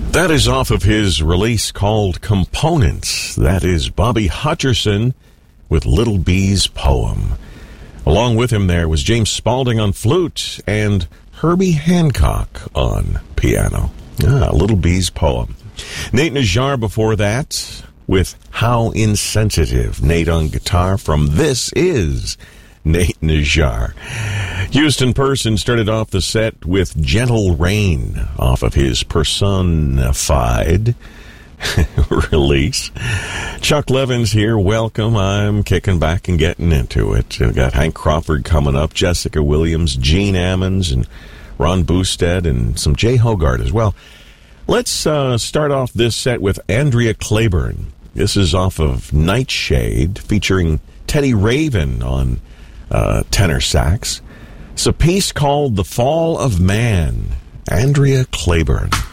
That is off of his release called Components. That is Bobby Hutcherson with Little B's Poem. Along with him there was James Spaulding on flute and Herbie Hancock on piano. Little B's Poem. Nate Najjar before that with How Insensitive. Nate on guitar from This Is Nate Najjar. Houston Person started off the set with Gentle Rain off of his Personified release. Chuck Levins here. Welcome. I'm kicking back and getting into it. We've got Hank Crawford coming up, Jessica Williams, Gene Ammons, and Ron Boosted, and some Jay Hogarth as well. Let's start off this set with Andrea Claiborne. This is off of Nightshade, featuring Teddy Raven on tenor sax. It's a piece called The Fall of Man. Andrea Claiborne.